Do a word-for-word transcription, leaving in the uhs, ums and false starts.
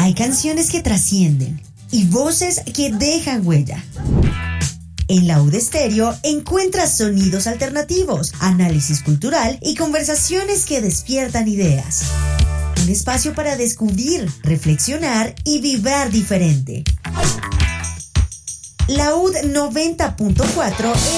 Hay canciones que trascienden y voces que dejan huella. En Laúd Estéreo encuentras sonidos alternativos, análisis cultural y conversaciones que despiertan ideas. Un espacio para descubrir, reflexionar y vibrar diferente. Laúd noventa punto cuatro